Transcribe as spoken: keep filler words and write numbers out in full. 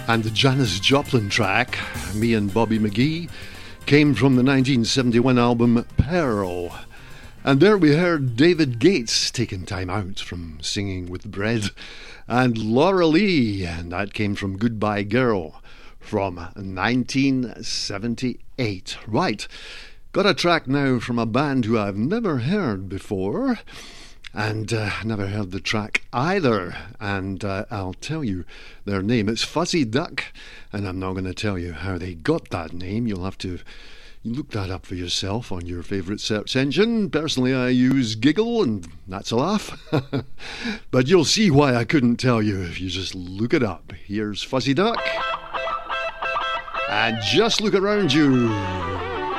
And the Janis Joplin track, Me and Bobby McGee, came from the nineteen seventy-one album Pearl. And there we heard David Gates taking time out from Singing with Bread, and Laura Lee, and that came from Goodbye Girl from nineteen seventy-eight. Right, got a track now from a band who I've never heard before, and uh, never heard the track either, and uh, I'll tell you their name. It's Fuzzy Duck, and I'm not going to tell you how they got that name. You'll have to look that up for yourself on your favourite search engine. Personally, I use Giggle, and that's a laugh. But you'll see why I couldn't tell you if you just look it up. Here's Fuzzy Duck, and just look around you.